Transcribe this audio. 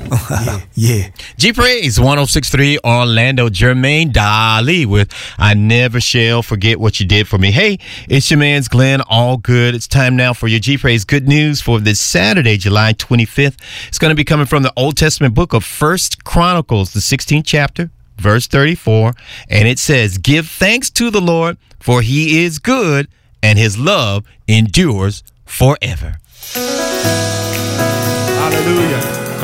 Yeah. G Praise 106.3 Orlando. Jermaine Dali with I Never Shall Forget What You Did For Me. Hey, it's your man's Glenn Allgood. It's time now for your G Praise good news for this Saturday, July 25th. It's going to be coming from the Old Testament book of 1 Chronicles, the 16th chapter, verse 34. And it says, "Give thanks to the Lord, for he is good, and his love endures forever." Hallelujah.